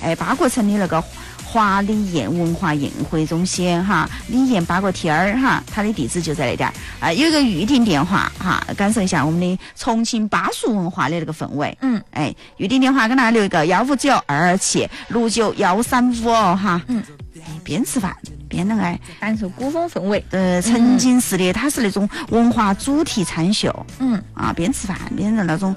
八国城的那个华礼宴文化宴会中心哈，礼宴八国天儿哈，它的地址就在那点儿有一个预订电话哈，感受一下我们的重庆巴蜀文化的那个氛围。预订电话跟大家留一个15927691355哦哈。边吃饭边那个感受古风氛围。 沉浸式的，它是那种文化主题餐秀。边吃饭边的那种